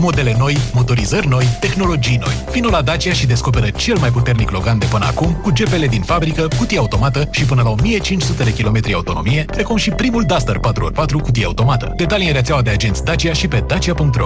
Modele noi, motorizări noi, tehnologii noi. Vino la Dacia și descoperă cel mai puternic Logan de până acum, cu GPL din fabrică, cutie automată și până la 1500 de kilometri autonomie, precum și primul Duster 4x4 cutie automată. Detalii în rețeaua de agenți Dacia și pe dacia.ro.